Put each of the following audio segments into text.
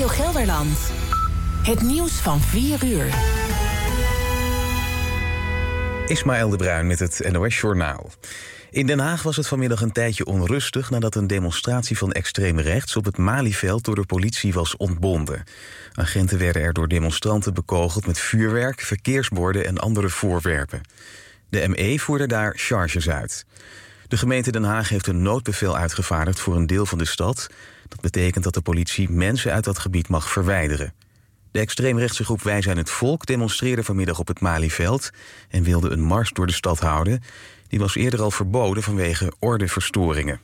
Radio Gelderland. Het nieuws van 4 uur. Ismaël de Bruin met het NOS Journaal. In Den Haag was het vanmiddag een tijdje onrustig nadat een demonstratie van extreem rechts op het Malieveld door de politie was ontbonden. Agenten werden er door demonstranten bekogeld met vuurwerk, verkeersborden en andere voorwerpen. De ME voerde daar charges uit. De gemeente Den Haag heeft een noodbevel uitgevaardigd voor een deel van de stad. Dat betekent dat de politie mensen uit dat gebied mag verwijderen. De extreemrechtse groep Wij zijn het Volk demonstreerde vanmiddag op het Malieveld en wilde een mars door de stad houden. Die was eerder al verboden vanwege ordeverstoringen.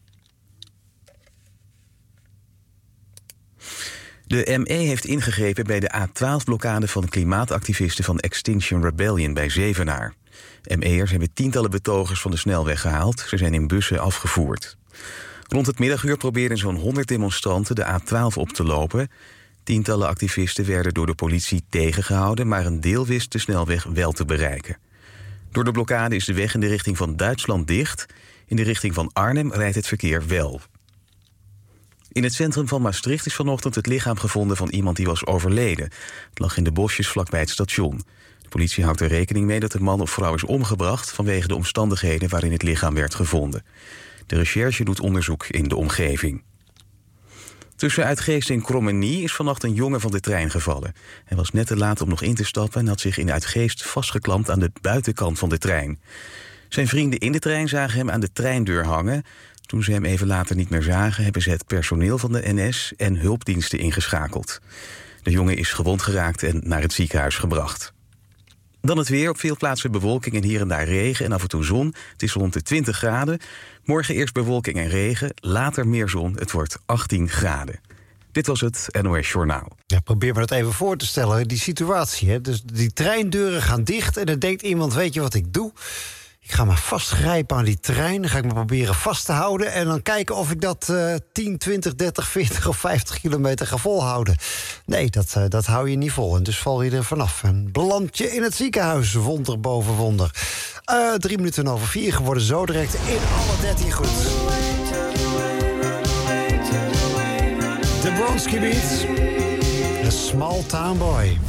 De ME heeft ingegrepen bij de A12-blokkade van klimaatactivisten van Extinction Rebellion bij Zevenaar. ME'ers hebben tientallen betogers van de snelweg gehaald. Ze zijn in bussen afgevoerd. Rond het middaguur probeerden zo'n 100 demonstranten de A12 op te lopen. Tientallen activisten werden door de politie tegengehouden, maar een deel wist de snelweg wel te bereiken. Door de blokkade is de weg in de richting van Duitsland dicht. In de richting van Arnhem rijdt het verkeer wel. In het centrum van Maastricht is vanochtend het lichaam gevonden van iemand die was overleden. Het lag in de bosjes vlakbij het station. De politie houdt er rekening mee dat de man of vrouw is omgebracht vanwege de omstandigheden waarin het lichaam werd gevonden. De recherche doet onderzoek in de omgeving. Tussen Uitgeest en Krommenie is vannacht een jongen van de trein gevallen. Hij was net te laat om nog in te stappen en had zich in Uitgeest vastgeklampt aan de buitenkant van de trein. Zijn vrienden in de trein zagen hem aan de treindeur hangen. Toen ze hem even later niet meer zagen, hebben ze het personeel van de NS en hulpdiensten ingeschakeld. De jongen is gewond geraakt en naar het ziekenhuis gebracht. Dan het weer, op veel plaatsen bewolking en hier en daar regen en af en toe zon. Het is rond de 20 graden. Morgen eerst bewolking en regen, later meer zon. Het wordt 18 graden. Dit was het NOS Journaal. Ja, probeer me dat even voor te stellen, die situatie. Hè? Dus die treindeuren gaan dicht en dan denkt iemand, weet je wat ik doe? Ik ga me vastgrijpen aan die trein, dan ga ik me proberen vast te houden en dan kijken of ik dat 10, 20, 30, 40 of 50 kilometer ga volhouden. Nee, dat hou je niet vol en dus val je er vanaf. En beland je in het ziekenhuis, wonder boven wonder. 3 minuten over 4 geworden, zo direct in alle 13 goed. De Bronski Beats, The Small Town Boy.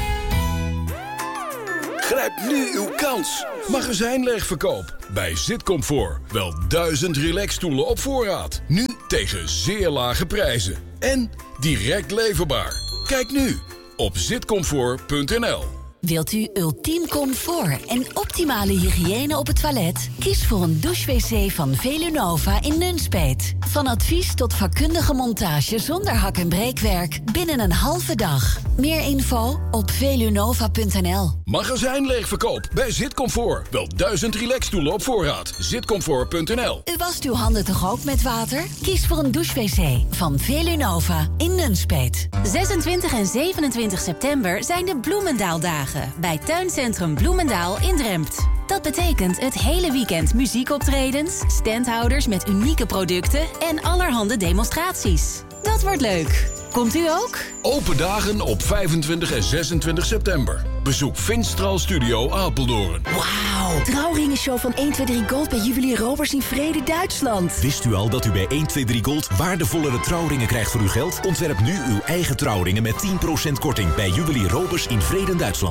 Grijp nu uw kans. Magazijnleegverkoop bij Zitcomfort. Wel 1000 relaxstoelen op voorraad. Nu tegen zeer lage prijzen. En direct leverbaar. Kijk nu op zitcomfort.nl. Wilt u ultiem comfort en optimale hygiëne op het toilet? Kies voor een douche-wc van Velunova in Nunspeet. Van advies tot vakkundige montage zonder hak- en breekwerk binnen een halve dag. Meer info op velunova.nl. Magazijnleegverkoop bij Zitcomfort. Wel 1000 relaxstoelen op voorraad. Zitcomfort.nl. U wast uw handen toch ook met water? Kies voor een douche-wc van Velunova in Nunspeet. 26 en 27 september zijn de Bloemendaaldagen bij Tuincentrum Bloemendaal in Drempt. Dat betekent het hele weekend muziekoptredens, standhouders met unieke producten en allerhande demonstraties. Dat wordt leuk. Komt u ook? Open dagen op 25 en 26 september. Bezoek Finstral Studio Apeldoorn. Wauw, trouwringenshow van 123 Gold bij Juwelier Roberts in Vrede, Duitsland. Wist u al dat u bij 123 Gold waardevollere trouwringen krijgt voor uw geld? Ontwerp nu uw eigen trouwringen met 10% korting bij Juwelier Roberts in Vrede, Duitsland.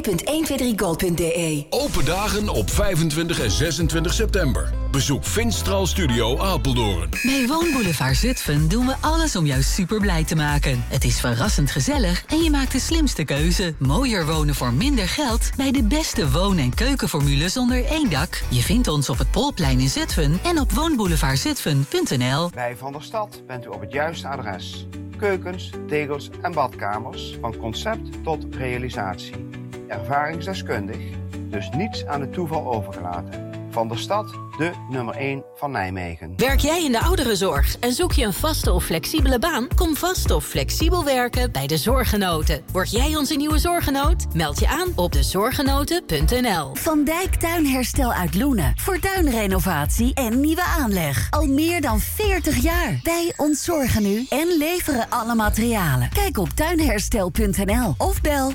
www.123gold.de. Open dagen op 25 en 26 september. Bezoek Finstral Studio Apeldoorn. Bij Woonboulevard Zutphen doen we alles om jou super blij te maken. Het is verrassend gezellig en je maakt de slimste keuze. Mooier wonen voor minder geld bij de beste woon- en keukenformules onder één dak. Je vindt ons op het Polplein in Zutphen en op woonboulevardzutphen.nl. Bij Van der Stad bent u op het juiste adres. Keukens, tegels en badkamers, van concept tot realisatie. Ervaringsdeskundig, dus niets aan het toeval overgelaten. Van der Stad, de nummer 1 van Nijmegen. Werk jij in de ouderenzorg en zoek je een vaste of flexibele baan? Kom vast of flexibel werken bij de Zorggenoten. Word jij onze nieuwe zorggenoot? Meld je aan op dezorggenoten.nl. Van Dijk Tuinherstel uit Loenen. Voor tuinrenovatie en nieuwe aanleg. Al meer dan 40 jaar. Wij ontzorgen u en leveren alle materialen. Kijk op tuinherstel.nl of bel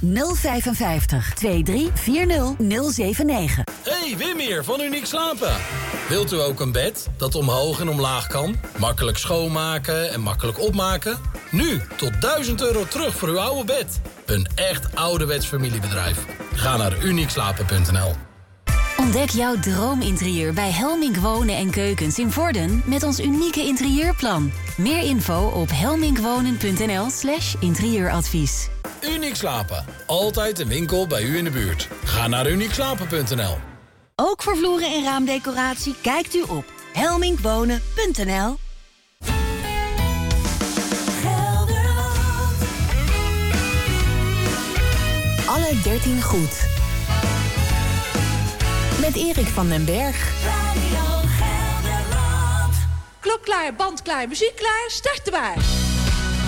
055 2340 079. Hey, Wim hier van Uniek Slapen. Wilt u ook een bed dat omhoog en omlaag kan? Makkelijk schoonmaken en makkelijk opmaken? Nu tot €1000 terug voor uw oude bed. Een echt ouderwets familiebedrijf. Ga naar uniekslapen.nl. Ontdek jouw droominterieur bij Helmink Wonen en Keukens in Vorden met ons unieke interieurplan. Meer info op helminkwonen.nl/interieuradvies. Uniek Slapen. Altijd een winkel bij u in de buurt. Ga naar uniekslapen.nl. Ook voor vloeren en raamdecoratie kijkt u op helminkwonen.nl. Alle 13 goed. Met Erik van den Berg. Klok klaar, band klaar, muziek klaar, starten maar.